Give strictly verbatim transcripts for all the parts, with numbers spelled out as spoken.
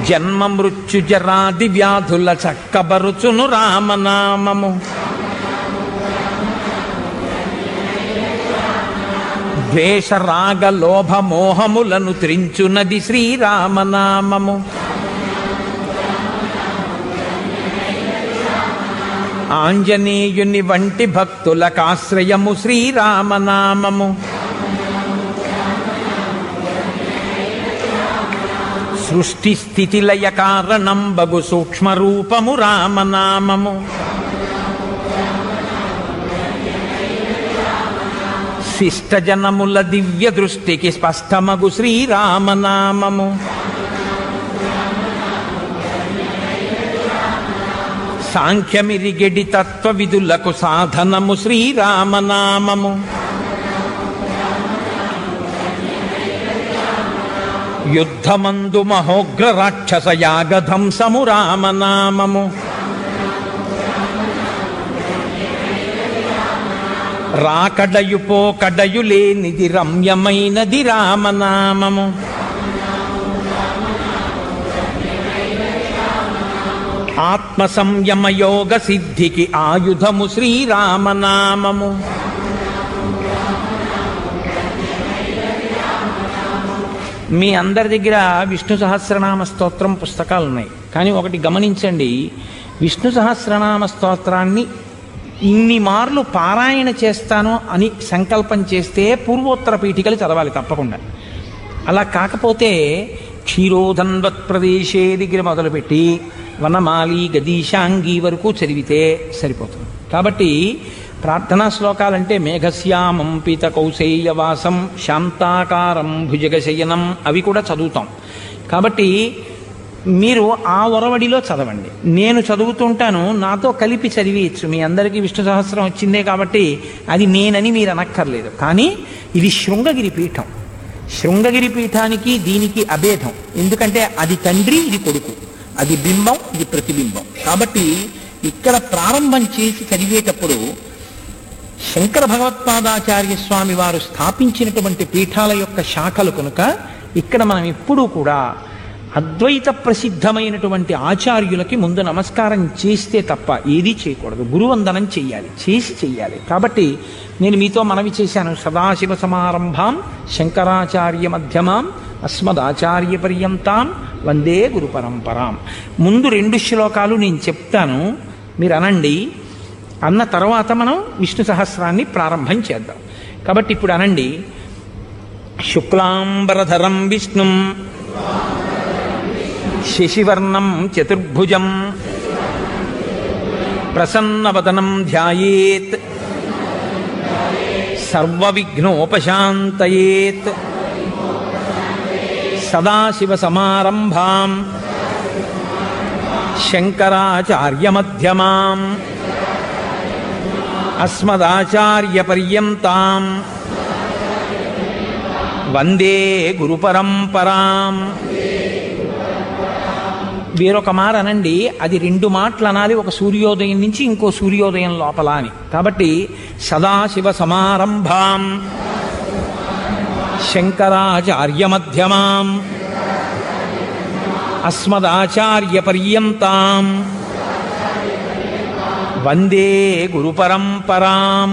జన్మ మృత్యు జరాది వ్యాధుల చక్కబరుచును రామనామము. ద్వేష రాగ లోభ మోహములను త్రించునది శ్రీరామనామము. ఆంజనేయుని వంటి భక్తులకాశ్రయము శ్రీరామనామము. సృష్టి స్థితి లయ కారణం బగు సూక్ష్మ రూపము రామనామము. శిష్ట జనముల దివ్య దృష్టికి స్పష్టమగు శ్రీరామనామము. సాంఖ్యమిరిగెడి తత్వ విధులకు సాధనము శ్రీరామనామము. యుద్ధమందు మహోగ్ర రాక్షస యాగధంసము రామనామము. రాకడయు పోకడయు లేనిది రమ్యమైనది రామనామము. ఆత్మ సంయమ యోగ సిద్ధికి ఆయుధము శ్రీరామనామము. మీ అందరి దగ్గర విష్ణు సహస్రనామ స్తోత్రం పుస్తకాలు ఉన్నాయి. కానీ ఒకటి గమనించండి, విష్ణు సహస్రనామ స్తోత్రాన్ని ఇన్ని మార్లు పారాయణ చేస్తాను అని సంకల్పం చేస్తే పూర్వోత్తర పీఠికలు చదవాలి తప్పకుండా. అలా కాకపోతే క్షీరోధన్వత్ ప్రదేశే దగ్గర మొదలుపెట్టి వనమాలి గదీశాంగి వరకు చదివితే సరిపోతుంది. కాబట్టి ప్రార్థనా శ్లోకాలంటే మేఘశ్యామం పీత కౌశేయవాసం శాంతాకారం భుజగశయనం అవి కూడా చదువుతాం. కాబట్టి మీరు ఆ ఒరవడిలో చదవండి. నేను చదువుతుంటాను, నాతో కలిపి చదివేయచ్చు. మీ అందరికీ విష్ణు సహస్రం వచ్చిందే కాబట్టి అది నేనని మీరు అనక్కర్లేదు. కానీ ఇది శృంగగిరి పీఠం. శృంగగిరి పీఠానికి దీనికి అభేదం. ఎందుకంటే అది తండ్రి, ఇది కొడుకు, అది బింబం, ఇది ప్రతిబింబం. కాబట్టి ఇక్కడ ప్రారంభం చేసి చదివేటప్పుడు శంకర భగవత్పాదాచార్య స్వామి వారు స్థాపించినటువంటి పీఠాల యొక్క శాఖలు కనుక ఇక్కడ మనం ఎప్పుడూ కూడా అద్వైత ప్రసిద్ధమైనటువంటి ఆచార్యులకి ముందు నమస్కారం చేస్తే తప్ప ఏదీ చేయకూడదు. గురువందనం చెయ్యాలి, చేసి చెయ్యాలి. కాబట్టి నేను మీతో మనవి చేశాను, సదాశివ సమారంభాం శంకరాచార్య మధ్యమాం అస్మదాచార్య పర్యంతాం వందే గురు పరంపరాం. ముందు రెండు శ్లోకాలు నేను చెప్తాను, మీరు అనండి. అన్న తర్వాత మనం విష్ణు సహస్రాన్ని ప్రారంభం చేద్దాం. కాబట్టి ఇప్పుడు అనండి. శుక్లాంబరధరం విష్ణుం శశివర్ణం చతుర్భుజం ప్రసన్నవదనం ధ్యాయేత్ సర్వవిఘ్నోపశాంతయేత్. సదాశివ సమారంభాం శంకరాచార్యమధ్యమాం అస్మదాచార్యపర్యంతాం వందే గురు పరంపరాం. వేరొక మాట అనండి, అది రెండు మాటలు అనాలి, ఒక సూర్యోదయం నుంచి ఇంకో సూర్యోదయం లోపల అని. కాబట్టి సదాశివ సమారంభాం శంకరాచార్యమధ్యమాం అస్మదాచార్యపర్యంతాం వందే గురు పరంపరాం.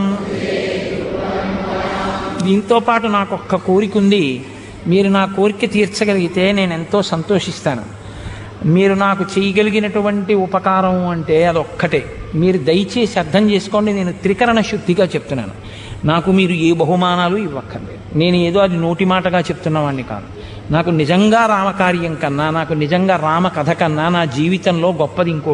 దీంతో పాటు నాకు ఒక్క కోరిక ఉంది. మీరు నా కోరిక తీర్చగలిగితే నేను ఎంతో సంతోషిస్తాను. మీరు నాకు చేయగలిగినటువంటి ఉపకారం అంటే అదొక్కటే. మీరు దయచేసి అర్థం చేసుకోండి, నేను త్రికరణ శుద్ధిగా చెప్తున్నాను. నాకు మీరు ఏ బహుమానాలు ఇవ్వక్కర్లేదు. నేను ఏదో అది నోటి మాటగా చెప్తున్నవాడిని కాదు. నాకు నిజంగా రామకార్యం కన్నా, నాకు నిజంగా రామ కథ కన్నా నా జీవితంలో గొప్పది ఇంకో